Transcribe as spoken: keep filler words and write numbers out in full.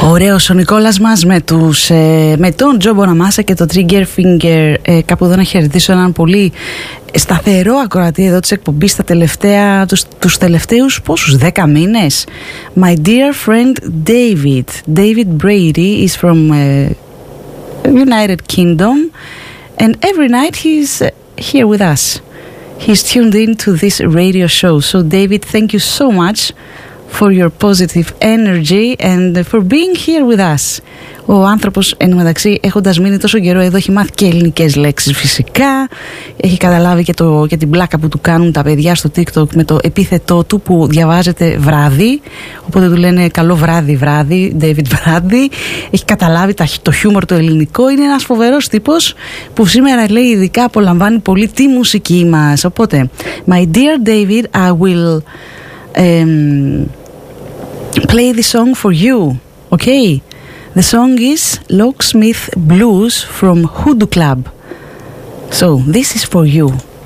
Ωραίος ο Νικόλας μας με, τους, ε, με τον Τζο Μποναμάσα και το Trigger Finger. ε, Κάπου εδώ να χαιρετήσω έναν πολύ σταθερό ακροατή εδώ της εκπομπής τα τελευταία, τους, τους τελευταίους πόσους, δέκα μήνες. My dear friend David David Brady is from uh, United Kingdom and every night he's uh, here with us. He's tuned in to this radio show. So David, thank you so much for your positive energy and for being here with us. Ο άνθρωπος εν μεταξύ, έχοντας μείνει τόσο καιρό εδώ, έχει μάθει και ελληνικές λέξεις φυσικά. Έχει καταλάβει και, το, και την πλάκα που του κάνουν τα παιδιά στο TikTok με το επίθετό του που διαβάζεται βράδυ. Οπότε του λένε καλό βράδυ βράδυ, David βράδυ. Έχει καταλάβει το χιούμορ το ελληνικό. Είναι ένας φοβερός τύπος που σήμερα, λέει, ειδικά απολαμβάνει πολύ τη μουσική μας. Οπότε, my dear David, I will um, play the song for you, okay? The song is Locksmith Blues from Hoodoo Club. So this is for you.